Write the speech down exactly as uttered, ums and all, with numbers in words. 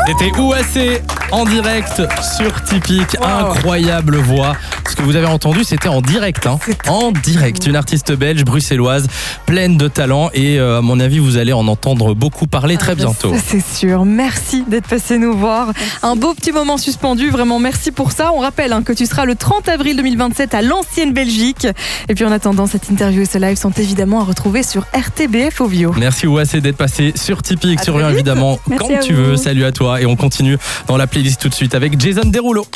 C'était Ouassé en direct sur Typique. Wow. Incroyable voix. Ce que vous avez entendu, c'était en direct. Hein. En direct. Une artiste belge, bruxelloise, pleine de talent. Et euh, à mon avis, vous allez en entendre beaucoup parler très ah, bientôt. Ça, c'est sûr. Merci d'être passé nous voir. Un beau petit moment suspendu. Vraiment, merci pour ça. On rappelle hein, que tu seras le trente avril deux mille vingt-sept à l'ancienne Belgique. Et puis en attendant, cette interview et ce live sont évidemment à retrouver sur R T B F Ovio. Merci Ouassé d'être passé sur Typique. Tu reviens évidemment merci quand tu veux. Salut à toi. Et on continue dans la playlist tout de suite avec Jason Derulo.